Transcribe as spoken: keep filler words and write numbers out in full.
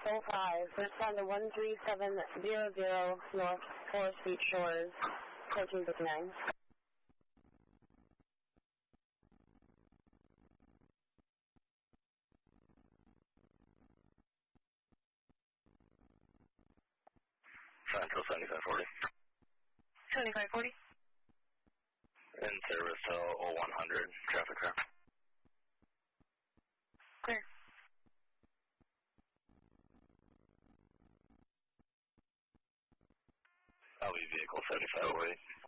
oh five, respond to one three seven zero zero North Forest Beach Shores, fourteen fifty-nine. Central seventy-five forty. seventy-five forty. In service to oh one hundred, traffic car. Clear. L V vehicle seventy-five oh eight.